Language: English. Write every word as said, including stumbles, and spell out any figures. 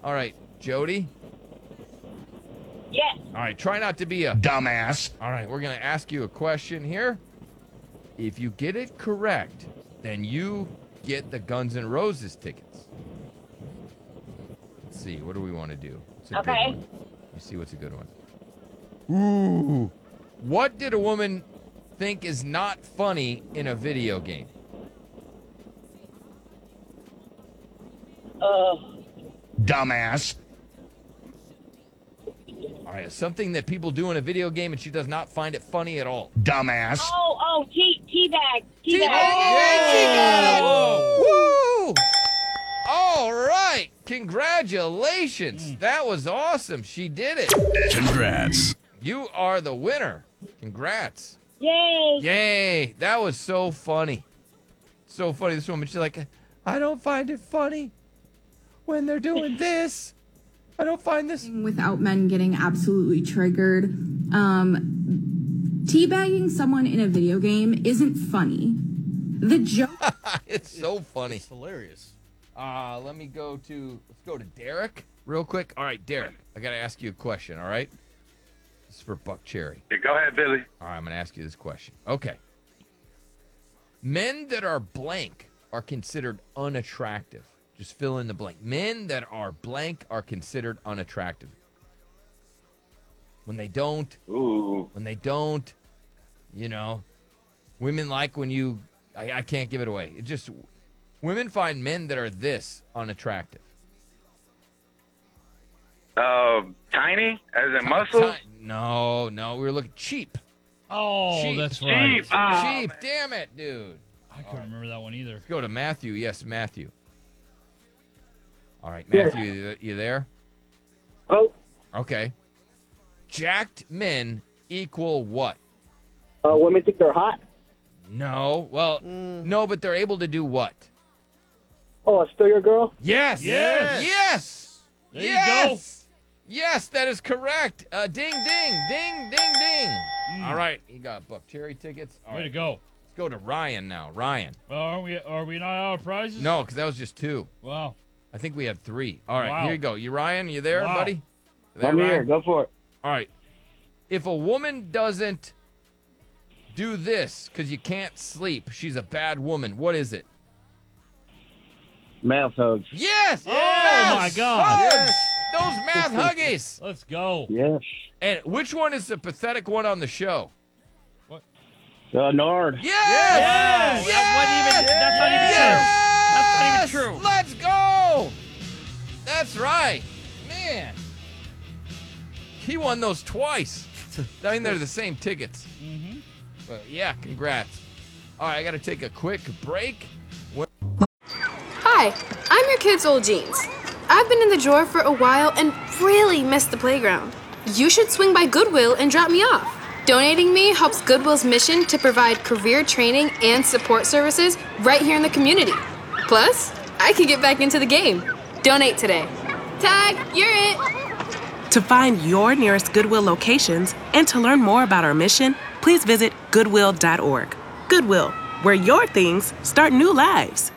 All right, Jody. Yes. All right, try not to be a dumbass. All right, we're going to ask you a question here. If you get it correct, then you get the Guns N' Roses tickets. Let's see, what do we want to do? It's a Okay. good one. You see what's a good one. Ooh. What did a woman think is not funny in a video game? Uh, Dumbass. All right, something that people do in a video game and she does not find it funny at all. Dumbass. oh, oh, tea, tea bag, tea Tea- bag. Oh, she got it! Whoa. Woo! All right, congratulations. That was awesome. She did it. Congrats. You are the winner. Congrats. Yay. Yay. That was so funny. So funny. This woman, she's like, I don't find it funny when they're doing this. I don't find this. Without men getting absolutely triggered. Um, teabagging someone in a video game isn't funny. The joke. It's so funny. It's hilarious. Uh, let me go to, let's go to Derek real quick. All right, Derek, I got to ask you a question, all right? This is for Buck Cherry. Yeah, go ahead, Billy. All right, I'm going to ask you this question. Okay. Men that are blank are considered unattractive. Just fill in the blank. Men that are blank are considered unattractive. When they don't, Ooh. when they don't, you know, women like when you, I, I can't give it away. It just, women find men that are this unattractive. Uh, tiny, as in muscles. Ti- No, no, we were looking cheap. Oh, Cheap. that's right. Cheap. Oh, cheap, man. damn it, dude. I couldn't remember that one either. Let's go to Matthew. Yes, Matthew. All right, Matthew, you, you there? Oh, Okay. Jacked men equal what? uh, women think they're hot. No. Well, no, but they're able to do what? Oh, a steal your girl. Yes. Yes. Yes. There you yes. Yes, that is correct. Uh, ding, ding, ding, ding, ding. All right, you got Buck Cherry tickets. All Way to right, go. let's go to Ryan now. Ryan. Well, are we are we not out of prizes? No, because that was just two. Wow. I think we had three. All right, Wow. here you go. You Ryan, you there, Wow. buddy? You there, I'm Ryan? here. Go for it. All right. If a woman doesn't do this because you can't sleep, she's a bad woman. What is it? Mouth hugs. Yes! Oh, Math my God. Hugs! Those math huggies! Let's go. Yes. And which one is the pathetic one on the show? Uh, Nard. Yes! Yes! That wasn't even- that's not even true. That's not even true. Let's go! That's right. Man. He won those twice. I mean, they're the same tickets. Mm-hmm. But yeah, congrats. All right, I got to take a quick break. Hi, I'm your kid's old jeans. I've been in the drawer for a while and really missed the playground. You should swing by Goodwill and drop me off. Donating me helps Goodwill's mission to provide career training and support services right here in the community. Plus, I can get back into the game. Donate today. Tag, you're it. To find your nearest Goodwill locations and to learn more about our mission, please visit goodwill dot org. Goodwill, where your things start new lives.